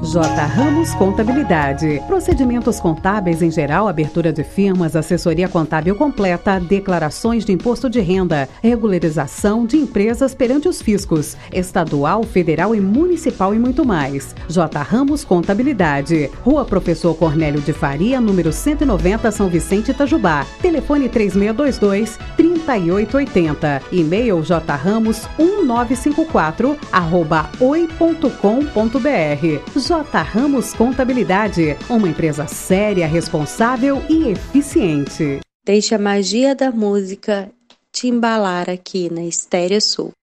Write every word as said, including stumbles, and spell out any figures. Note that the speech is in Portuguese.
J. Ramos Contabilidade. Procedimentos contábeis em geral, abertura de firmas, assessoria contábil completa, declarações de imposto de renda, regularização de empresas perante os fiscos, estadual, federal e municipal e muito mais. J. Ramos Contabilidade. Rua Professor Cornélio de Faria, número cento e noventa, São Vicente, Itajubá. Telefone três seis dois dois, três oito oito zero. E-mail jramos um nove cinco quatro arroba oi ponto com ponto br. J. Ramos Contabilidade, uma empresa séria, responsável e eficiente. Deixe a magia da música te embalar aqui na Estéreo Sul.